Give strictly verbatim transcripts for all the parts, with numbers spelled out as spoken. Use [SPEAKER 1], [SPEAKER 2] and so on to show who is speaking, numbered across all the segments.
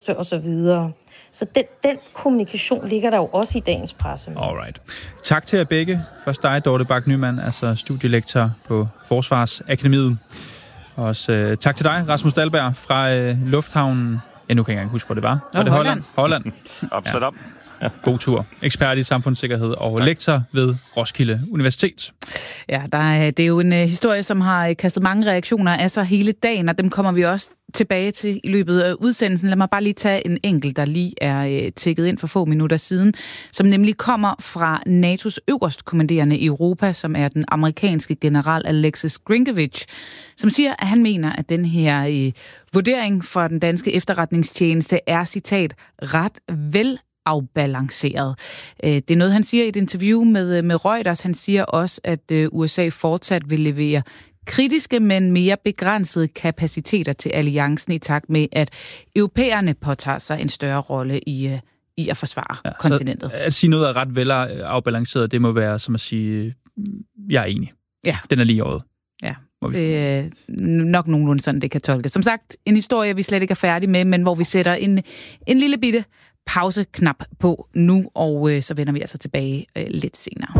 [SPEAKER 1] poste osv. Så den, den kommunikation ligger der jo også i dagens presse.
[SPEAKER 2] Alright. Tak til jer begge. Først dig, Dorte Bak-Nyman, altså studielektor på Forsvarsakademiet. Og også øh, tak til dig, Rasmus Dahlberg fra øh, Lufthavnen. Ja, nu kan jeg ikke engang huske, hvor det var.
[SPEAKER 3] Nå,
[SPEAKER 2] var det
[SPEAKER 3] Holland.
[SPEAKER 2] Holland? Holland.
[SPEAKER 4] Amsterdam.
[SPEAKER 2] Ja. God tur. Ekspert i samfundssikkerhed og tak. Lektor ved Roskilde Universitet.
[SPEAKER 3] Ja, der er, det er jo en uh, historie, som har kastet mange reaktioner af sig hele dagen, og dem kommer vi også tilbage til i løbet af udsendelsen. Lad mig bare lige tage en enkelt, der lige er uh, tækket ind for få minutter siden, som nemlig kommer fra N A T O's øverstkommanderende i Europa, som er den amerikanske general Alexis Grinkovich, som siger, at han mener, at den her uh, vurdering fra den danske efterretningstjeneste er, citat, ret vel afbalanceret. Det er noget, han siger i et interview med, med Reuters. Han siger også, at U S A fortsat vil levere kritiske, men mere begrænsede kapaciteter til alliancen i takt med, at europæerne påtager sig en større rolle i, i at forsvare ja, kontinentet.
[SPEAKER 2] At sige noget er ret vel afbalanceret, det må være som at sige, jeg er enig.
[SPEAKER 3] Ja.
[SPEAKER 2] Den er lige året.
[SPEAKER 3] Ja, det er nok nogenlunde sådan, det kan tolkes. Som sagt, en historie, vi slet ikke er færdige med, men hvor vi sætter en, en lille bitte pauseknap på nu, og øh, så vender vi altså tilbage øh, lidt senere.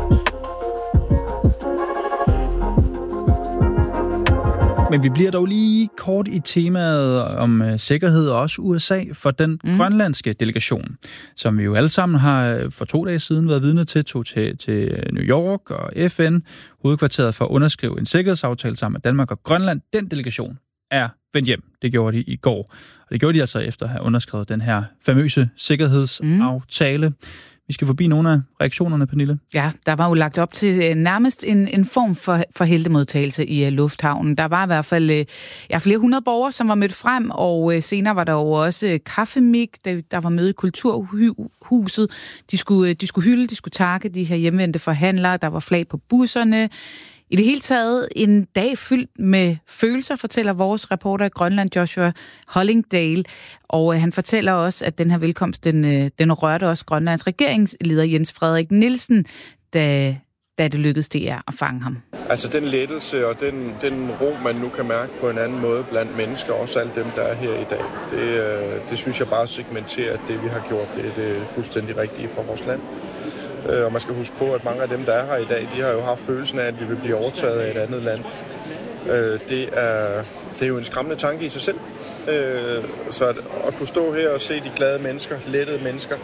[SPEAKER 2] Men vi bliver dog lige kort i temaet om øh, sikkerhed og også U S A for den mm. grønlandske delegation, som vi jo alle sammen har for to dage siden været vidne til, tog til, til New York og F N, hovedkvarteret for at underskrive en sikkerhedsaftale sammen med Danmark og Grønland. Den delegation er vendt hjem. Det gjorde de i går. Og det gjorde de altså efter at have underskrevet den her famøse sikkerhedsaftale. Mm. Vi skal forbi nogle af reaktionerne, Pernille.
[SPEAKER 3] Ja, der var jo lagt op til nærmest en, en form for, for heltemodtagelse i uh, lufthavnen. Der var i hvert fald uh, ja, flere hundrede borgere, som var mødt frem, og uh, senere var der jo også uh, kaffemik, der, der var møde i Kulturhuset. De skulle, uh, de skulle hylde, de skulle takke de her hjemvendte forhandlere, der var flag på busserne. I det hele taget en dag fyldt med følelser, fortæller vores reporter i Grønland, Joshua Hollingdale. Og han fortæller også, at den her velkomst, den, den rørte også Grønlands regeringsleder Jens Frederik Nielsen, da, da det lykkedes D R at fange ham.
[SPEAKER 5] Altså den lettelse og den, den ro, man nu kan mærke på en anden måde blandt mennesker, også alle dem, der er her i dag, det, det synes jeg bare segmenterer, at det vi har gjort, det er det fuldstændig rigtige for vores land. Og man skal huske på, at mange af dem, der er her i dag, de har jo haft følelsen af, at vi vil blive overtaget af et andet land. Det er, det er jo en skræmmende tanke i sig selv. Så at, at kunne stå her og se de glade mennesker, lettede mennesker,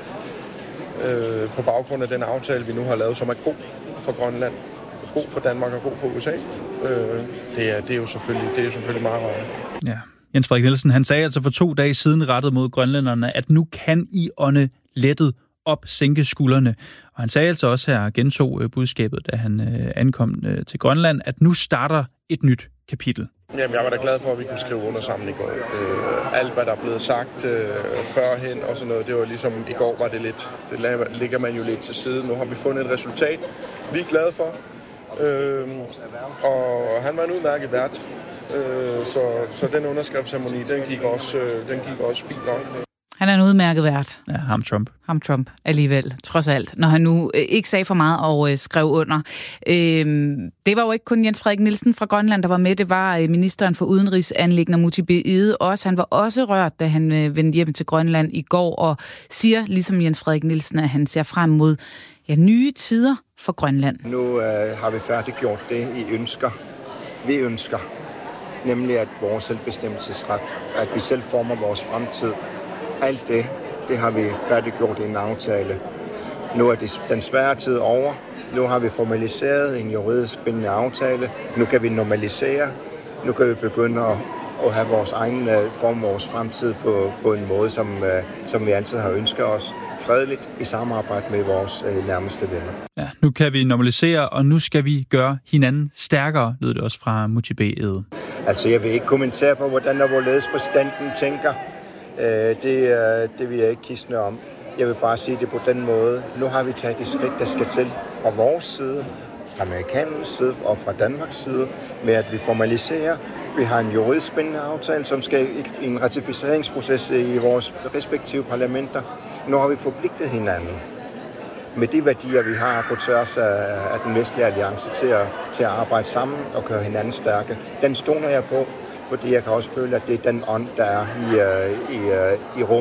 [SPEAKER 5] på baggrund af den aftale, vi nu har lavet, som er god for Grønland, god for Danmark og god for U S A, det er, det er, jo, selvfølgelig, det er jo selvfølgelig meget rørende.
[SPEAKER 2] Ja. Jens Frederik Nielsen, han sagde altså for to dage siden rettet mod grønlænderne, at nu kan I ånde lettet op, sænke skuldrene. Og han sagde altså også her, gentog budskabet, da han øh, ankom øh, til Grønland, at nu starter et nyt kapitel.
[SPEAKER 5] Jamen, jeg var da glad for, at vi kunne skrive under sammen i går. Øh, alt, hvad der er blevet sagt øh, førhen og sådan noget, det var ligesom, i går var det lidt, det ligger man jo lidt til side. Nu har vi fundet et resultat, vi er glade for. Øh, og han var en udmærket vært. Øh, så, så den underskriftsceremoni, den gik også, øh, den gik også fint nok.
[SPEAKER 3] Han er en udmærket vært.
[SPEAKER 2] Ja, ham Trump.
[SPEAKER 3] Ham Trump, alligevel, trods alt. Når han nu øh, ikke sagde for meget og øh, skrev under. Øh, det var jo ikke kun Jens Frederik Nielsen fra Grønland, der var med. Det var øh, ministeren for udenrigsanliggender, Muti Egede også. Han var også rørt, da han øh, vendte hjem til Grønland i går, og siger, ligesom Jens Frederik Nielsen, at han ser frem mod ja, nye tider for Grønland.
[SPEAKER 6] Nu øh, har vi færdiggjort det, I ønsker. Vi ønsker. Nemlig at vores selvbestemmelsesret, at vi selv former vores fremtid. Alt det, det har vi færdiggjort i en aftale. Nu er det den svære tid over. Nu har vi formaliseret en juridisk bindende aftale. Nu kan vi normalisere. Nu kan vi begynde at, at have vores egen form, vores fremtid på, på en måde, som, som vi altid har ønsket os. Fredeligt i samarbejde med vores nærmeste venner.
[SPEAKER 2] Ja, nu kan vi normalisere, og nu skal vi gøre hinanden stærkere, lød det også fra Muti Egede.
[SPEAKER 6] Altså, jeg vil ikke kommentere på, hvordan og hvorledes præsidenten tænker. Det, det vil jeg ikke kisne om. Jeg vil bare sige det på den måde. Nu har vi taget de skridt, der skal til fra vores side, fra amerikanernes side og fra Danmarks side, med at vi formaliserer. Vi har en juridisk bindende aftale, som skal i en ratificeringsproces i vores respektive parlamenter. Nu har vi forpligtet hinanden med de værdier, vi har på tværs af den vestlige alliance til at, til at arbejde sammen og gøre hinanden stærke. Den stoler jeg på, fordi jeg kan også føle, at det er den ånd, der er i, i, i rum.